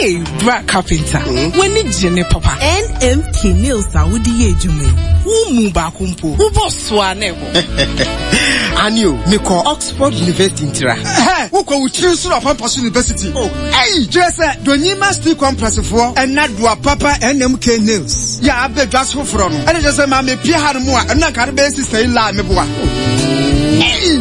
Hey, Bra Carpenter. When ni jene papa. NMK Nails Saudi Yejume. Umu bakumpo. Ubo swanevo. Anio, me call Oxford University intira. Uko uchiru of Campus University. Oh, hey, just Donyima Steel Compress for and not do a papa NMK Nails. Ya abe just for from. And just a mammy Pierre Harmoa and not got basis say la meboa. Hey,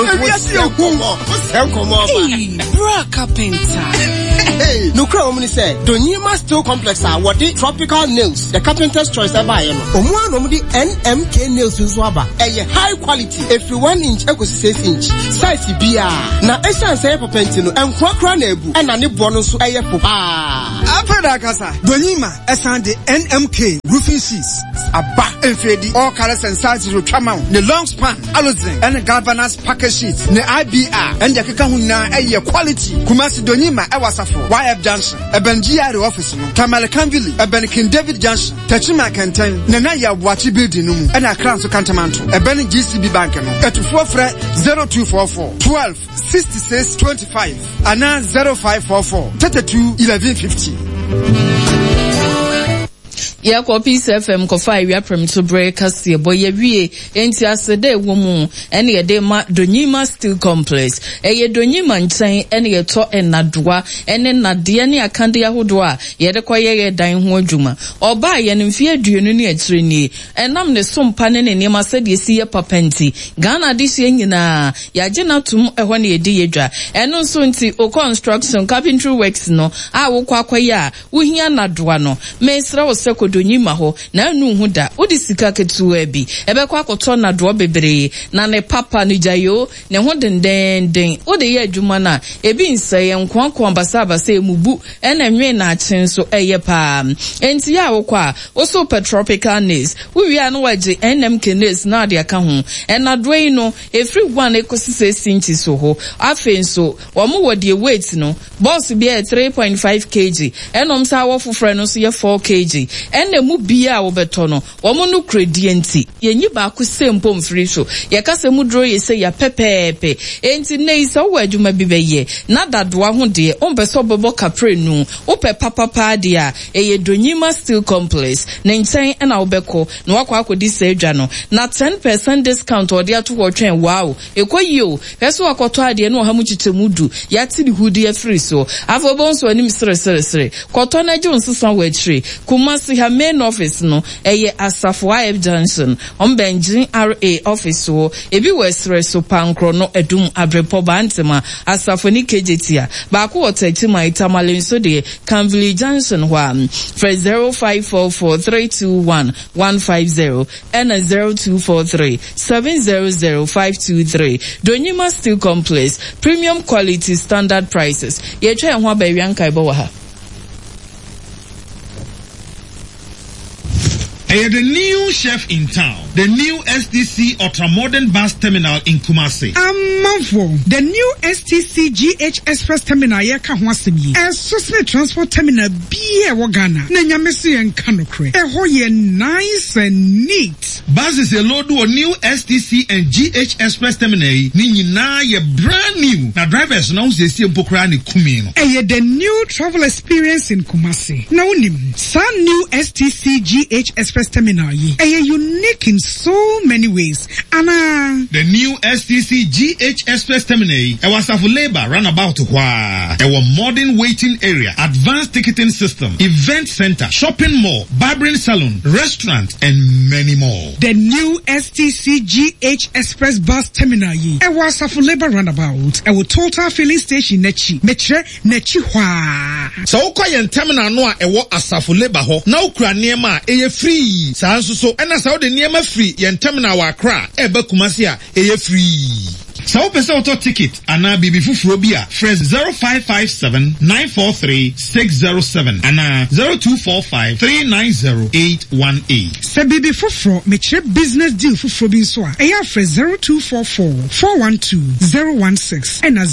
Bra Carpenter. Hey, no crowd woman say, Donyima Steel Complex are what the tropical nails, the carpenter's choice ever. Omuano the NMK nails in Swaba. A high quality, every 1 inch, equals 6 inch. Size BR. Now, Essan say for Pentino and Quakra Nebu and a bonus to a papa. Apradakasa, Donyima, Essan the NMK roofing sheets. A back and faddy, all colors and sizes will come out. The long span, Aluzin, and the governance package sheets, the IBR, and the Kakahuna, a quality. Kumasi Donyima, Awasafo. YF Junction, a Benjiari office, Tamale Canville, a Benikin David Junction, Tachima Canton, Nanaya Wachi building, and a crown to Cantamanto, a Benin GCB bank, at 0244 12 66 25, and now 0544 32 1150. Ya kwa Peace FM kofa ewia prem to break asie boy wie enti asede womu ene ye de ma Donyima Steel Complex eye Donyima nchen ene ye to enadoa ene nade ne akande ahodo a ye de koye ye dan ho adwuma oba ye ne mfie aduonu ne akire ni enam ne sompa ne ne nema sede esi ye papenti Ghana de sie nyina ya gina tum eho ne ye de yedwa eno nso nti o construction carpentry works no a wo kwa kwaye a wo hia nadoa no mesra wo se Donyima ho na anu hu da odi sika ketuwa bi ebekwa akoto na do bebre na ne papa ni jayo ne ho denden odi ye adwuma na ebi nsaye nkwankwa ambasaba emubu ena nwe na achen so eye pa enti ya wokwa o super tropical nails wi anu waje NMK nails na de aka ho ena doyi no every one ekosise inches so ho afen so omo wode weight no boss bi 3.5 kg enom sa wo fofre no so ye 4 kg ene mu bia obeto no wo no kredienti yenyi ba ku sempo mfiri so ye kase mu dro ye se ya pepepe enti nei so wo adwuma bi beye na dadoa ho de ompeso bobo kapre nu ope papa de a eye Donyima Steel Complex ne nchen na obeko na wakwa akodi se adwa no na 10% discount odi ato wo twen wow ekoyi o peso akoto ade no ha mu chitemudu ya ti di hudi afiri so afobon so anim sere koto na jo nsesan wa atire Kumasi ha main office no eye Asafo YF Johnson Benjin RA office wo ebi wesre so pankro no edum abrepo bantema Asafo ni kejetia ba ko otakima itamale so de Canville Johnson hwa for 0544321150 and 0243700523 Donyima Steel Complex premium quality standard prices ye twa ho ba wianka ibo wa ha. The new chef in town, the new STC Ultramodern Bus Terminal in Kumasi. The new STC GH Express Terminal yeka ho asemi. Sosne transport terminal bi e wo Ghana. Na nyamese en kanokre. Ho ye nice and neat. Buses a load of new STC and GH Express Terminal ni nyina ye brand new. Na drivers now se si empokra ni kumi no. The new travel experience in Kumasi. Na unim, some new STC GH Express Terminal ye unique in so many ways. Anna the new STC GH Express Terminal was of labor runabout a modern waiting area, advanced ticketing system, event center, shopping mall, barbering salon, restaurant, and many more. The new STC GH Express Bus Terminal ye was of labor runabout a total filling station nechi metre nechi hwa. So kwa terminal no a asafo labor ho na ukura niema eye free. Sanso so ena sa de niema free yen terminal wa Accra eba Kumasi a eye free. Sa opese auto ticket ana bibi fufuro bia fresh 0557-943-607 ana 0245-390-818. Sa bibi fufuro meche business deal fufuro bin so a eya fresh 0244-412-016 ana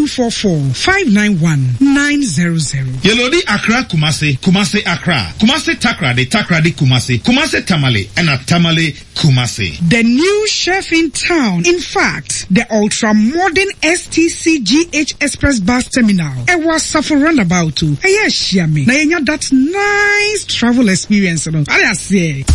0244-591-900. Yelodi Accra Kumasi, Kumasi Accra, Kumasi Takrade, Takrade Kumasi, Kumasi Tamale, and Tamale Kumasi. The new chef in town. In fact, the ultra modern STC GH Express bus terminal. Ewa Safo roundabout. Eya Shiami. Na yenya that nice travel experience. I say.